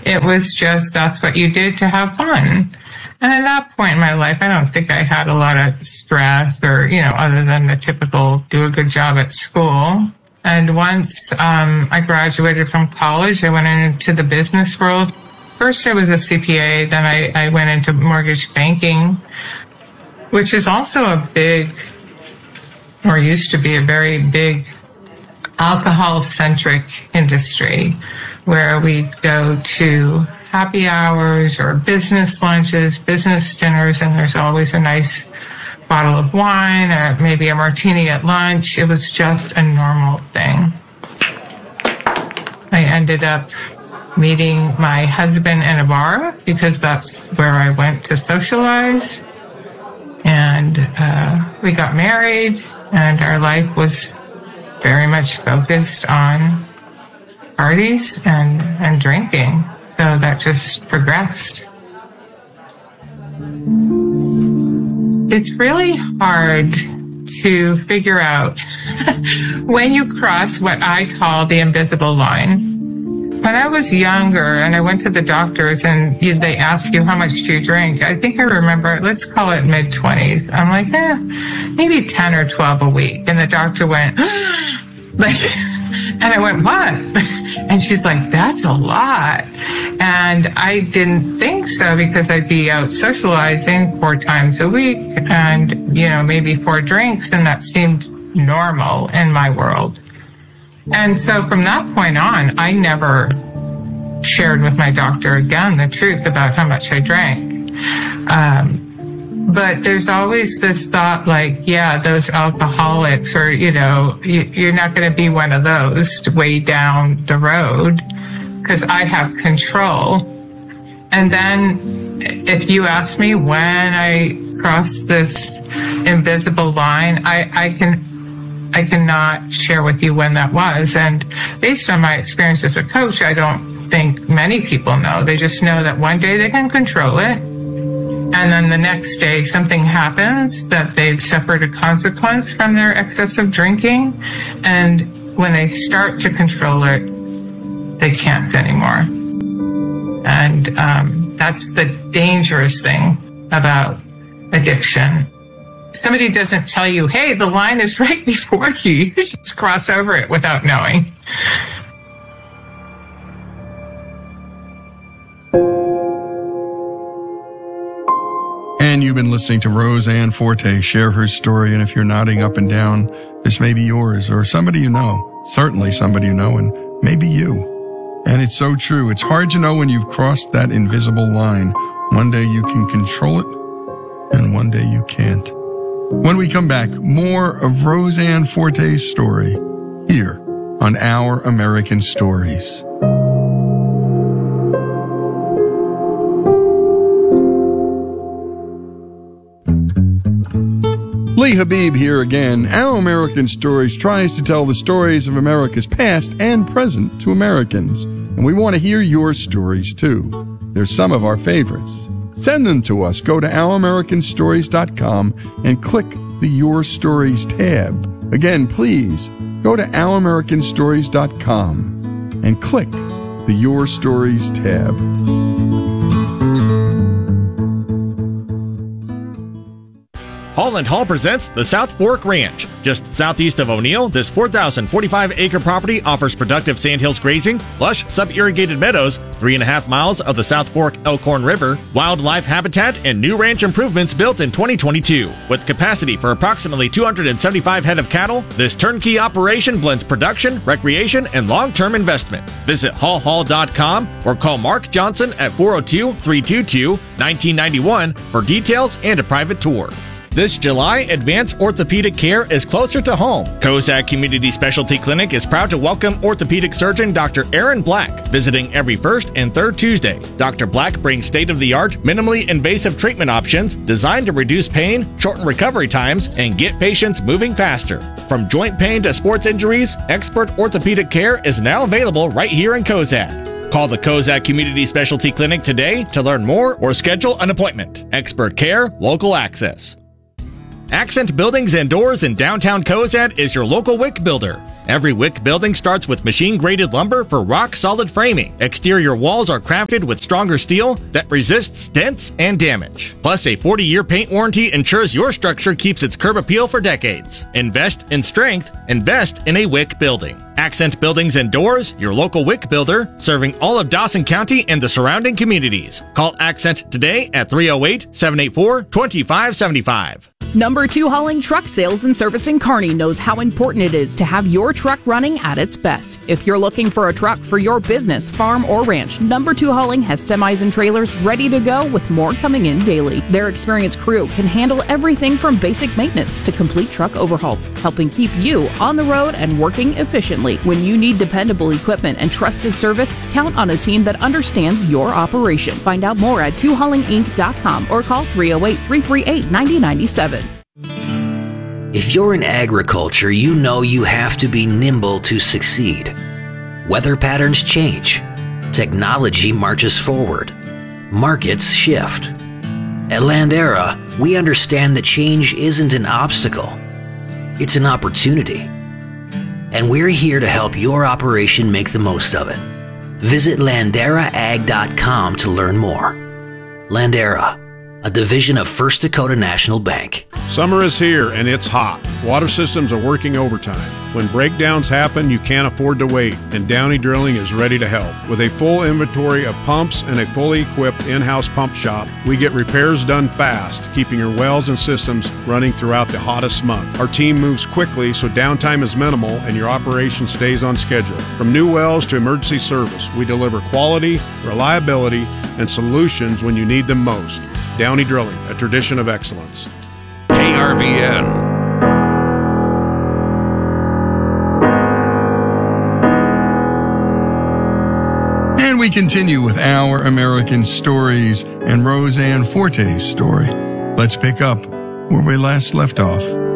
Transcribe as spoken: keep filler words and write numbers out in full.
It was just, that's what you did to have fun. And at that point in my life, I don't think I had a lot of stress or, you know, other than the typical do a good job at school. And once um, I graduated from college, I went into the business world. First, I was a C P A. Then I, I went into mortgage banking, which is also a big, or used to be a very big alcohol-centric industry, where we go to happy hours or business lunches, business dinners, and there's always a nice bottle of wine or maybe a martini at lunch. It was just a normal thing. I ended up meeting my husband in a bar because that's where I went to socialize. And uh, we got married, and our life was very much focused on parties and, and drinking. So that just progressed. It's really hard to figure out when you cross what I call the invisible line. When I was younger and I went to the doctors and you, they asked you how much do you drink, I think I remember, let's call it mid-twenties. I'm like, eh, maybe ten or twelve a week. And the doctor went, like, and I went, what? And she's like, that's a lot. And I didn't think so because I'd be out socializing four times a week and, you know, maybe four drinks, and that seemed normal in my world. And so from that point on, I never shared with my doctor again the truth about how much I drank. Um, But there's always this thought like, yeah, those alcoholics, or, you know, you, you're not going to be one of those way down the road because I have control. And then if you ask me when I crossed this invisible line, I, I can, I cannot share with you when that was. And based on my experience as a coach, I don't think many people know. They just know that one day they can control it. And then the next day, something happens that they've suffered a consequence from their excessive drinking. And when they start to control it, they can't anymore. And um, that's the dangerous thing about addiction. Somebody doesn't tell you, hey, the line is right before you. You just cross over it without knowing. And you've been listening to Roseanne Forte share her story, and if you're nodding up and down, this may be yours or somebody you know, certainly somebody you know, and maybe you. And it's so true. It's hard to know when you've crossed that invisible line. One day you can control it, and one day you can't. When we come back, more of Roseanne Forte's story here on Our American Stories. Lee Habib here again. Our American Stories tries to tell the stories of America's past and present to Americans. And we want to hear your stories too. They're some of our favorites. Send them to us. Go to our american stories dot com and click the Your Stories tab. Again, please go to our american stories dot com and click the Your Stories tab. Holland Hall presents the South Fork Ranch. Just southeast of O'Neill, this four thousand forty-five acre property offers productive sandhills grazing, lush sub-irrigated meadows, three and a half miles of the South Fork Elkhorn River, wildlife habitat, and new ranch improvements built in twenty twenty-two. With capacity for approximately two hundred seventy-five head of cattle, this turnkey operation blends production, recreation, and long-term investment. Visit hall hall dot com or call Mark Johnson at four oh two, three two two, one nine nine one for details and a private tour. This July, advanced orthopedic care is closer to home. Kozak Community Specialty Clinic is proud to welcome orthopedic surgeon Doctor Aaron Black, visiting every first and third Tuesday. Doctor Black brings state-of-the-art, minimally invasive treatment options designed to reduce pain, shorten recovery times, and get patients moving faster. From joint pain to sports injuries, expert orthopedic care is now available right here in Kozak. Call the Kozak Community Specialty Clinic today to learn more or schedule an appointment. Expert care, local access. Accent Buildings and Doors in downtown Cozad is your local wick builder. Every wick building starts with machine-graded lumber for rock-solid framing. Exterior walls are crafted with stronger steel that resists dents and damage. Plus, a forty-year paint warranty ensures your structure keeps its curb appeal for decades. Invest in strength. Invest in a wick building. Accent Buildings and Doors, your local wick builder, serving all of Dawson County and the surrounding communities. Call Accent today at three oh eight, seven eight four, two five seven five. Number two Hauling Truck Sales and Service in Kearney knows how important it is to have your truck running at its best. If you're looking for a truck for your business, farm, or ranch, Number two Hauling has semis and trailers ready to go with more coming in daily. Their experienced crew can handle everything from basic maintenance to complete truck overhauls, helping keep you on the road and working efficiently. When you need dependable equipment and trusted service, count on a team that understands your operation. Find out more at two hauling inc dot com or call three oh eight, three three eight, nine oh nine seven. If you're in agriculture, you know you have to be nimble to succeed. Weather patterns change. Technology marches forward. Markets shift. At Landera, we understand that change isn't an obstacle. It's an opportunity. And we're here to help your operation make the most of it. Visit landera ag dot com to learn more. Landera, a division of First Dakota National Bank. Summer is here and it's hot. Water systems are working overtime. When breakdowns happen, you can't afford to wait, and Downey Drilling is ready to help. With a full inventory of pumps and a fully equipped in-house pump shop, we get repairs done fast, keeping your wells and systems running throughout the hottest month. Our team moves quickly so downtime is minimal and your operation stays on schedule. From new wells to emergency service, we deliver quality, reliability, and solutions when you need them most. Downey Drilling, a tradition of excellence. K R V N. And we continue with Our American Stories and Roseanne Forte's story. Let's pick up where we last left off.